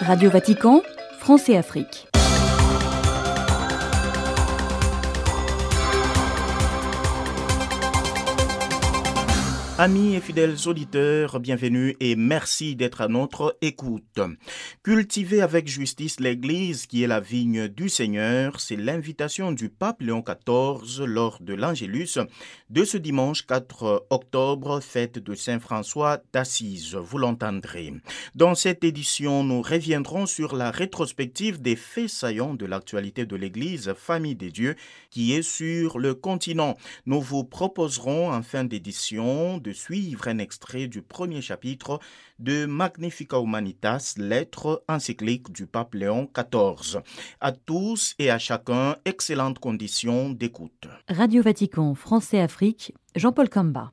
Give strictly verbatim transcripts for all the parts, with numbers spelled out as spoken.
Radio Vatican, France et Afrique. Amis et fidèles auditeurs, bienvenue et merci d'être à notre écoute. Cultiver avec justice l'Église qui est la vigne du Seigneur, c'est l'invitation du pape Léon quatorze lors de l'Angélus de ce dimanche quatre octobre, fête de Saint François d'Assise, vous l'entendrez. Dans cette édition, nous reviendrons sur la rétrospective des faits saillants de l'actualité de l'Église, famille des dieux, qui est sur le continent. Nous vous proposerons en fin d'édition de suivre un extrait du premier chapitre de Magnificat Humanitas, lettre encyclique du pape Léon quatorze. À tous et à chacun, excellentes conditions d'écoute. Radio Vatican, France et Afrique, Jean-Paul Kamba.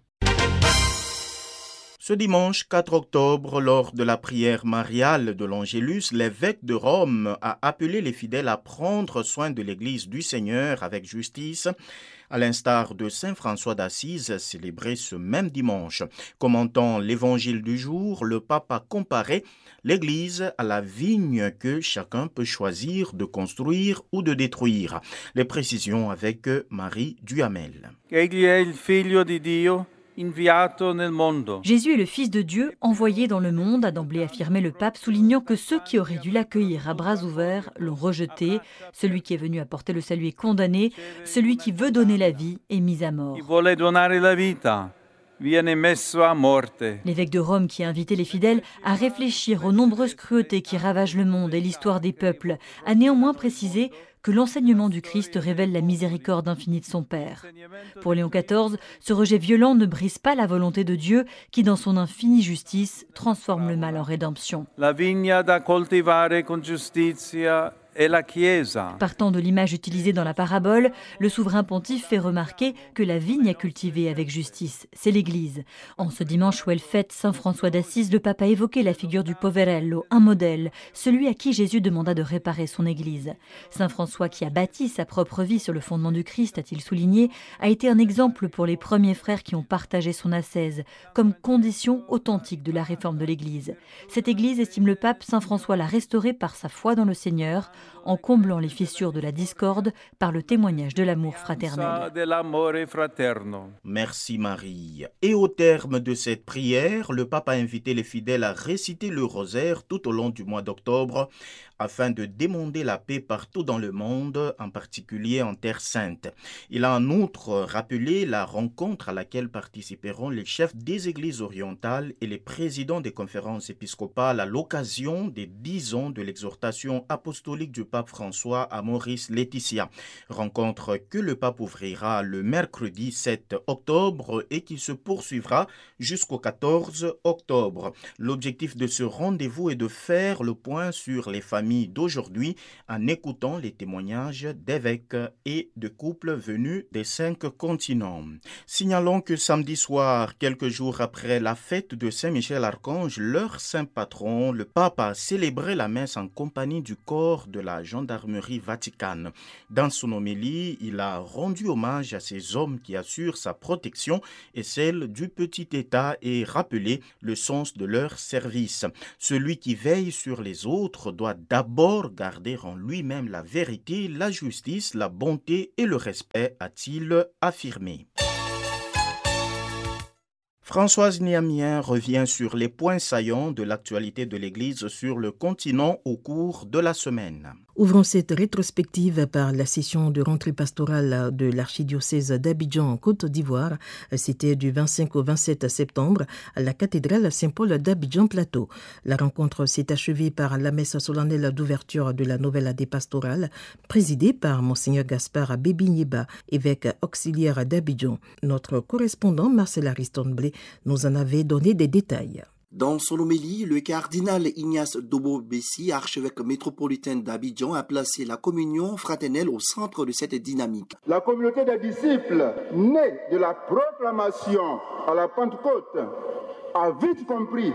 Ce dimanche quatre octobre, lors de la prière mariale de l'Angélus, l'évêque de Rome a appelé les fidèles à prendre soin de l'Église du Seigneur avec justice, à l'instar de Saint François d'Assise, célébré ce même dimanche. Commentant l'évangile du jour, le pape a comparé l'Église à la vigne que chacun peut choisir de construire ou de détruire. Les précisions avec Marie Duhamel. Egli è il figlio di Dio. Jésus est le Fils de Dieu envoyé dans le monde, a d'emblée affirmé le pape, soulignant que ceux qui auraient dû l'accueillir à bras ouverts l'ont rejeté. Celui qui est venu apporter le salut est condamné, celui qui veut donner la vie est mis à mort. L'évêque de Rome, qui a invité les fidèles à réfléchir aux nombreuses cruautés qui ravagent le monde et l'histoire des peuples, a néanmoins précisé que l'enseignement du Christ révèle la miséricorde infinie de son Père. Pour Léon quatorze, ce rejet violent ne brise pas la volonté de Dieu qui, dans son infinie justice, transforme le mal en rédemption. La vigna da coltivare con giustizia et la Chiesa. Partant de l'image utilisée dans la parabole, le souverain pontife fait remarquer que la vigne à cultiver avec justice, c'est l'Église. En ce dimanche où elle fête Saint François d'Assise, le pape a évoqué la figure du poverello, un modèle, celui à qui Jésus demanda de réparer son Église. Saint François, qui a bâti sa propre vie sur le fondement du Christ, a-t-il souligné, a été un exemple pour les premiers frères qui ont partagé son ascèse, comme condition authentique de la réforme de l'Église. Cette Église, estime le pape, Saint François l'a restaurée par sa foi dans le Seigneur, en comblant les fissures de la discorde par le témoignage de l'amour fraternel. Merci Marie. Et au terme de cette prière, le pape a invité les fidèles à réciter le rosaire tout au long du mois d'octobre afin de demander la paix partout dans le monde, en particulier en Terre Sainte. Il a en outre rappelé la rencontre à laquelle participeront les chefs des églises orientales et les présidents des conférences épiscopales à l'occasion des dix ans de l'exhortation apostolique du pape François à Maurice Laetitia. Rencontre que le pape ouvrira le mercredi sept octobre et qui se poursuivra jusqu'au quatorze octobre. L'objectif de ce rendez-vous est de faire le point sur les familles d'aujourd'hui en écoutant les témoignages d'évêques et de couples venus des cinq continents. Signalons que samedi soir, quelques jours après la fête de Saint-Michel-Archange, leur saint patron, le pape a célébré la messe en compagnie du corps de la gendarmerie vaticane. Dans son homélie, il a rendu hommage à ces hommes qui assurent sa protection et celle du petit État et rappelé le sens de leur service. Celui qui veille sur les autres doit d'abord garder en lui-même la vérité, la justice, la bonté et le respect, a-t-il affirmé. Françoise Niamien revient sur les points saillants de l'actualité de l'Église sur le continent au cours de la semaine. Ouvrons cette rétrospective par la session de rentrée pastorale de l'archidiocèse d'Abidjan en Côte d'Ivoire. C'était du vingt-cinq au vingt-sept septembre à la cathédrale Saint-Paul d'Abidjan-Plateau. La rencontre s'est achevée par la messe solennelle d'ouverture de la nouvelle année pastorale, présidée par Monseigneur Gaspard Bébigneba, évêque auxiliaire d'Abidjan. Notre correspondant Marcel Ariston-Blé nous en avait donné des détails. Dans son homélie, le cardinal Ignace Dobo-Bessi, archevêque métropolitain d'Abidjan, a placé la communion fraternelle au centre de cette dynamique. La communauté des disciples, née de la proclamation à la Pentecôte, a vite compris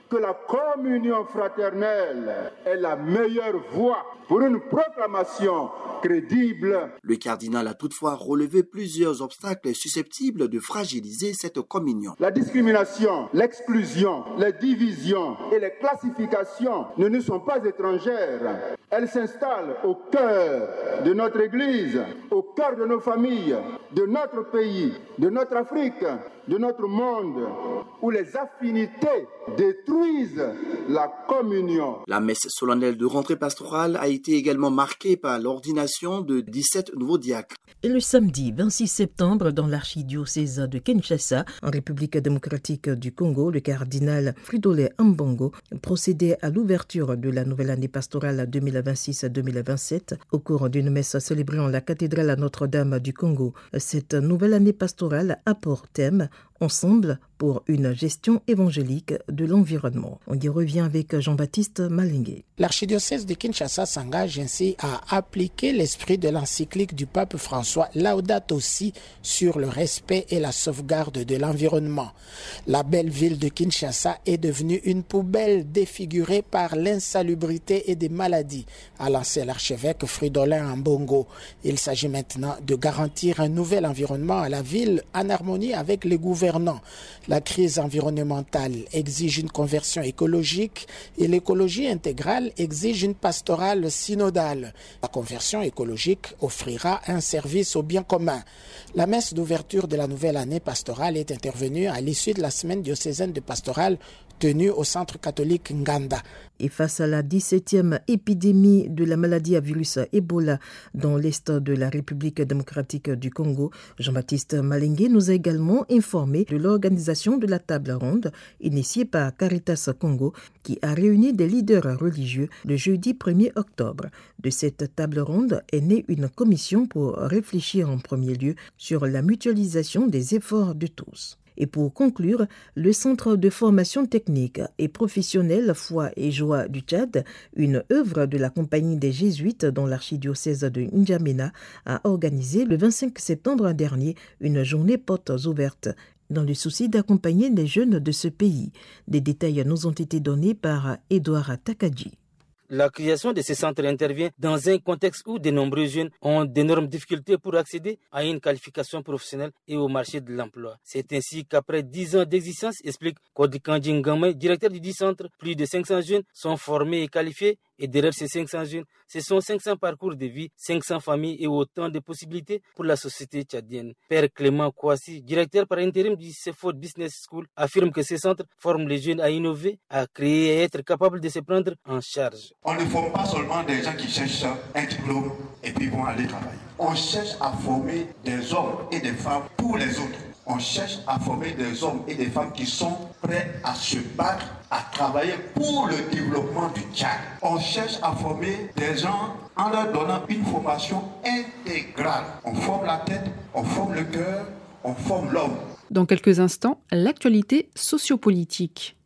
que la communion fraternelle est la meilleure voie pour une proclamation crédible. Le cardinal a toutefois relevé plusieurs obstacles susceptibles de fragiliser cette communion. La discrimination, l'exclusion, les divisions et les classifications ne nous sont pas étrangères. Elles s'installent au cœur de notre Église, au cœur de nos familles, de notre pays, de notre Afrique, de notre monde, où les affinités détruisent la communion. La messe solennelle de rentrée pastorale a été également marquée par l'ordination de dix-sept nouveaux diacres. Et le samedi vingt-six septembre, dans l'archidiocèse de Kinshasa, en République démocratique du Congo, le cardinal Fridolin Ambongo procédait à l'ouverture de la nouvelle année pastorale deux mille vingt-six deux mille vingt-sept au cours d'une messe célébrée en la cathédrale Notre-Dame du Congo. Cette nouvelle année pastorale a pour thème Ensemble pour une gestion évangélique de l'environnement. On y revient avec Jean-Baptiste Malingué. L'archidiocèse de Kinshasa s'engage ainsi à appliquer l'esprit de l'encyclique du pape François Laudato Si sur le respect et la sauvegarde de l'environnement. La belle ville de Kinshasa est devenue une poubelle défigurée par l'insalubrité et des maladies, a lancé l'archevêque Fridolin Ambongo. Il s'agit maintenant de garantir un nouvel environnement à la ville en harmonie avec les gouvernants. La crise environnementale exige une conversion écologique et l'écologie intégrale exige une pastorale synodale. La conversion écologique offrira un service au bien commun. La messe d'ouverture de la nouvelle année pastorale est intervenue à l'issue de la semaine diocésaine de pastorale tenue au centre catholique Nganda. Et face à la dix-septième épidémie de la maladie à virus Ebola dans l'est de la République démocratique du Congo, Jean-Baptiste Malingué nous a également informé de l'organisation de la table ronde initiée par Caritas Congo qui a réuni des leaders religieux le jeudi premier octobre. De cette table ronde est née une commission pour réfléchir en premier lieu sur la mutualisation des efforts de tous. Et pour conclure, le Centre de formation technique et professionnelle Foi et Joie du Tchad, une œuvre de la Compagnie des Jésuites dans l'archidiocèse de N'Djamena, a organisé le vingt-cinq septembre dernier une journée portes ouvertes dans le souci d'accompagner les jeunes de ce pays. Des détails nous ont été donnés par Edouard Takadji. La création de ces centres intervient dans un contexte où de nombreux jeunes ont d'énormes difficultés pour accéder à une qualification professionnelle et au marché de l'emploi. C'est ainsi qu'après dix ans d'existence, explique Kodikandji Ngamay, directeur du dit centre, plus de cinq cents jeunes sont formés et qualifiés. Et derrière ces cinq cents jeunes, ce sont cinq cents parcours de vie, cinq cents familles et autant de possibilités pour la société tchadienne. Père Clément Kouassi, directeur par intérim du Sefod Business School, affirme que ces centres forment les jeunes à innover, à créer et à être capables de se prendre en charge. On ne forme pas seulement des gens qui cherchent un diplôme et puis vont aller travailler. On cherche à former des hommes et des femmes pour les autres. On cherche à former des hommes et des femmes qui sont prêts à se battre, à travailler pour le développement du Tchad. On cherche à former des gens en leur donnant une formation intégrale. On forme la tête, on forme le cœur, on forme l'homme. Dans quelques instants, l'actualité sociopolitique.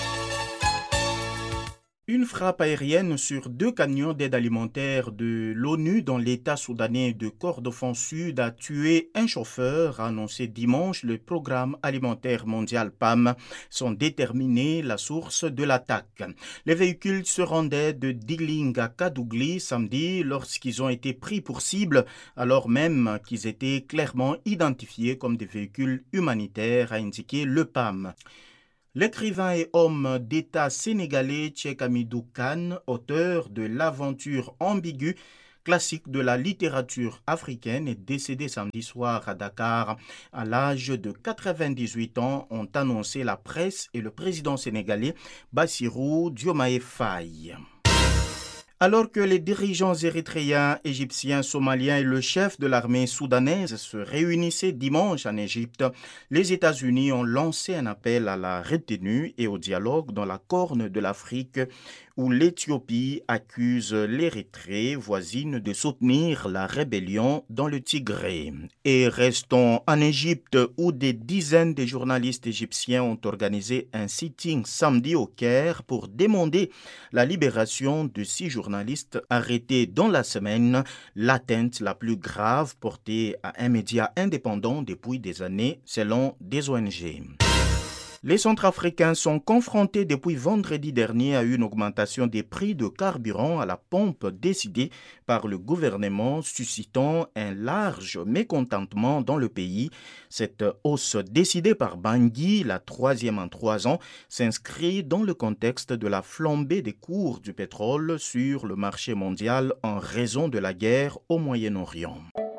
Une frappe aérienne sur deux camions d'aide alimentaire de l'ONU dans l'État soudanais de Kordofan Sud a tué un chauffeur, a annoncé dimanche le Programme alimentaire mondial P A M, sans déterminer la source de l'attaque. Les véhicules se rendaient de Diling à Kadougli samedi lorsqu'ils ont été pris pour cible, alors même qu'ils étaient clairement identifiés comme des véhicules humanitaires, a indiqué le P A M. L'écrivain et homme d'État sénégalais Cheikh Hamidou Kane, auteur de L'aventure ambiguë, classique de la littérature africaine, est décédé samedi soir à Dakar à l'âge de quatre-vingt-dix-huit ans, ont annoncé la presse et le président sénégalais Bassirou Diomaye Faye. Alors que les dirigeants érythréens, égyptiens, somaliens et le chef de l'armée soudanaise se réunissaient dimanche en Égypte, les États-Unis ont lancé un appel à la retenue et au dialogue dans la Corne de l'Afrique, où l'Éthiopie accuse l'Érythrée voisine de soutenir la rébellion dans le Tigré. Et restons en Égypte, où des dizaines de journalistes égyptiens ont organisé un sitting samedi au Caire pour demander la libération de six journalistes arrêtés dans la semaine, l'atteinte la plus grave portée à un média indépendant depuis des années, selon des O N G. Les Centrafricains sont confrontés depuis vendredi dernier à une augmentation des prix de carburant à la pompe décidée par le gouvernement, suscitant un large mécontentement dans le pays. Cette hausse décidée par Bangui, la troisième en trois ans, s'inscrit dans le contexte de la flambée des cours du pétrole sur le marché mondial en raison de la guerre au Moyen-Orient.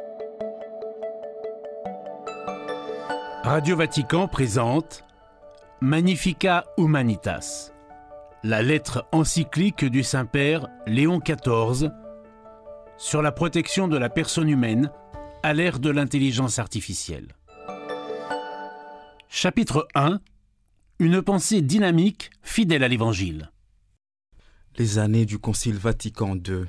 Radio Vatican présente Magnificat Humanitas, la lettre encyclique du Saint-Père Léon quatorze sur la protection de la personne humaine à l'ère de l'intelligence artificielle. Chapitre un. Une pensée dynamique, fidèle à l'Évangile. Les années du Concile Vatican deux.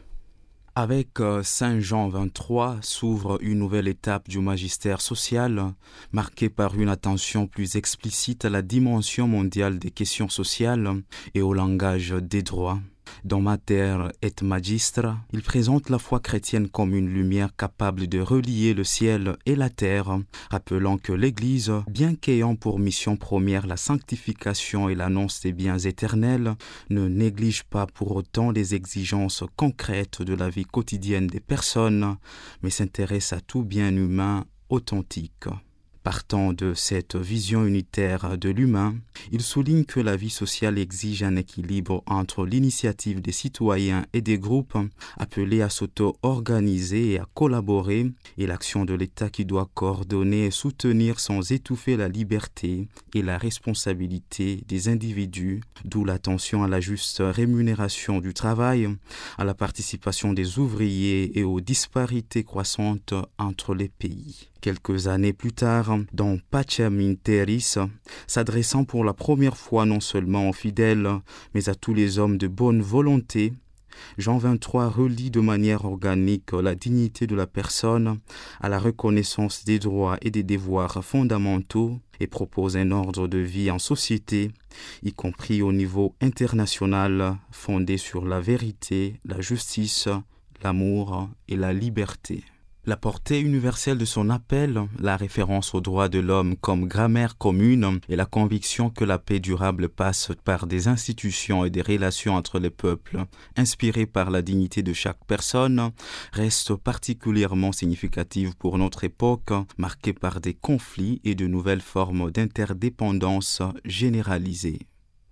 Avec Saint Jean vingt-trois s'ouvre une nouvelle étape du magistère social, marquée par une attention plus explicite à la dimension mondiale des questions sociales et au langage des droits. Dans Mater et Magistra, il présente la foi chrétienne comme une lumière capable de relier le ciel et la terre, rappelant que l'Église, bien qu'ayant pour mission première la sanctification et l'annonce des biens éternels, ne néglige pas pour autant les exigences concrètes de la vie quotidienne des personnes, mais s'intéresse à tout bien humain authentique. Partant de cette vision unitaire de l'humain, il souligne que la vie sociale exige un équilibre entre l'initiative des citoyens et des groupes appelés à s'auto-organiser et à collaborer, et l'action de l'État qui doit coordonner et soutenir sans étouffer la liberté et la responsabilité des individus, d'où l'attention à la juste rémunération du travail, à la participation des ouvriers et aux disparités croissantes entre les pays. Quelques années plus tard, dans Pacem in Terris, s'adressant pour la première fois non seulement aux fidèles, mais à tous les hommes de bonne volonté, Jean vingt-trois relie de manière organique la dignité de la personne à la reconnaissance des droits et des devoirs fondamentaux et propose un ordre de vie en société, y compris au niveau international, fondé sur la vérité, la justice, l'amour et la liberté. La portée universelle de son appel, la référence aux droits de l'homme comme grammaire commune et la conviction que la paix durable passe par des institutions et des relations entre les peuples, inspirées par la dignité de chaque personne, restent particulièrement significatives pour notre époque, marquée par des conflits et de nouvelles formes d'interdépendance généralisées.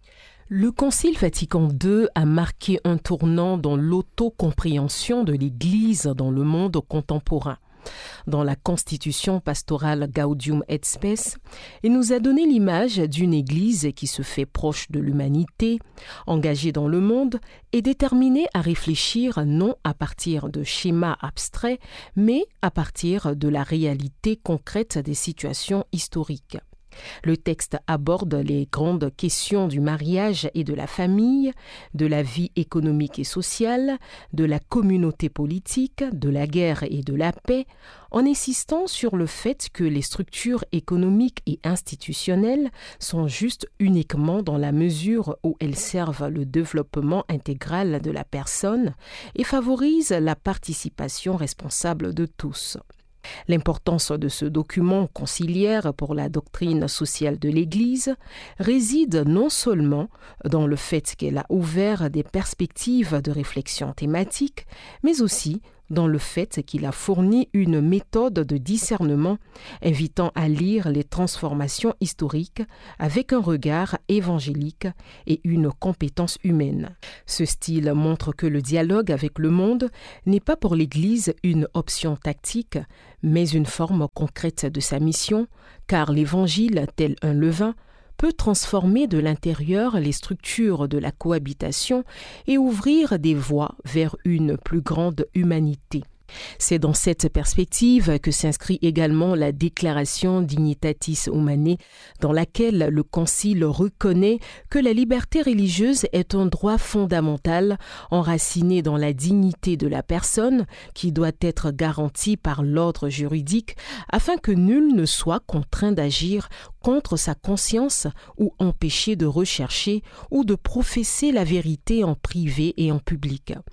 Le Concile Vatican deux a marqué un tournant dans l'autocompréhension de l'Église dans le monde contemporain. Dans la constitution pastorale Gaudium et Spes, il nous a donné l'image d'une Église qui se fait proche de l'humanité, engagée dans le monde et déterminée à réfléchir non à partir de schémas abstraits, mais à partir de la réalité concrète des situations historiques. Le texte aborde les grandes questions du mariage et de la famille, de la vie économique et sociale, de la communauté politique, de la guerre et de la paix, en insistant sur le fait que les structures économiques et institutionnelles sont justes uniquement dans la mesure où elles servent le développement intégral de la personne et favorisent la participation responsable de tous. L'importance de ce document conciliaire pour la doctrine sociale de l'Église réside non seulement dans le fait qu'elle a ouvert des perspectives de réflexion thématique, mais aussi dans le fait qu'il a fourni une méthode de discernement invitant à lire les transformations historiques avec un regard évangélique et une compétence humaine. Ce style montre que le dialogue avec le monde n'est pas pour l'Église une option tactique, mais une forme concrète de sa mission, car l'Évangile, tel un levain, peut transformer de l'intérieur les structures de la cohabitation et ouvrir des voies vers une plus grande humanité. C'est dans cette perspective que s'inscrit également la déclaration Dignitatis Humanae, dans laquelle le Concile reconnaît que la liberté religieuse est un droit fondamental enraciné dans la dignité de la personne qui doit être garantie par l'ordre juridique afin que nul ne soit contraint d'agir contre sa conscience ou empêché de rechercher ou de professer la vérité en privé et en public.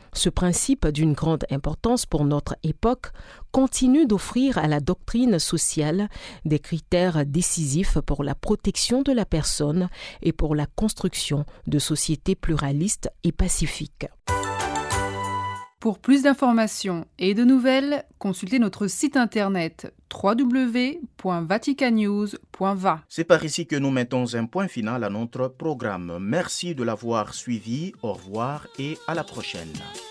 Ce principe d'une grande importance pour notre époque continue d'offrir à la doctrine sociale des critères décisifs pour la protection de la personne et pour la construction de sociétés pluralistes et pacifiques. Pour plus d'informations et de nouvelles, consultez notre site internet w w w point vatican news point v a. C'est par ici que nous mettons un point final à notre programme. Merci de l'avoir suivi. Au revoir et à la prochaine.